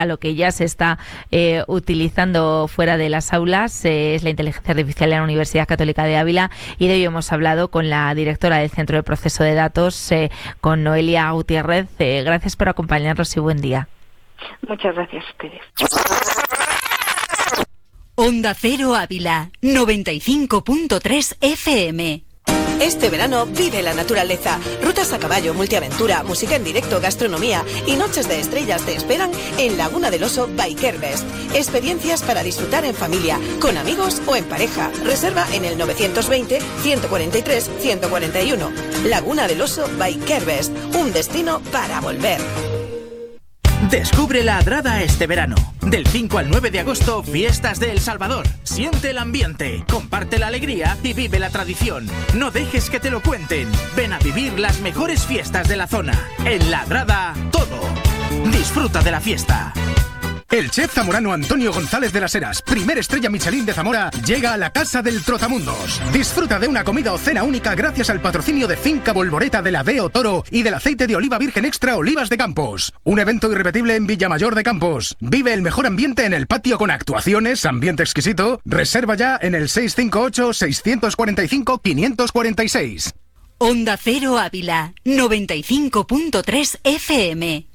a lo que ya se está utilizando fuera de las aulas es la inteligencia artificial en la Universidad Católica de Ávila, y de ello hemos hablado con la directora del Centro de Proceso de Datos, con Noelia Gutiérrez. Gracias por acompañarnos y buen día. Muchas gracias a ustedes. Onda Cero Ávila, 95.3 FM. Este verano vive la naturaleza. Rutas a caballo, multiaventura, música en directo, gastronomía y noches de estrellas te esperan en Laguna del Oso Bikerbest. Experiencias para disfrutar en familia, con amigos o en pareja. Reserva en el 920-143-141. Laguna del Oso Bikerbest, un destino para volver. Descubre la Adrada este verano. Del 5 al 9 de agosto, Fiestas de El Salvador. Siente el ambiente, comparte la alegría y vive la tradición. No dejes que te lo cuenten. Ven a vivir las mejores fiestas de la zona. En la Adrada, todo. Disfruta de la fiesta. El chef zamorano Antonio González de las Heras, primer estrella Michelin de Zamora, llega a la Casa del Trotamundos. Disfruta de una comida o cena única gracias al patrocinio de Finca Bolboreta de la Veo Toro y del aceite de oliva virgen extra Olivas de Campos. Un evento irrepetible en Villamayor de Campos. Vive el mejor ambiente en el patio con actuaciones, ambiente exquisito. Reserva ya en el 658-645-546. Onda Cero Ávila, 95.3 FM.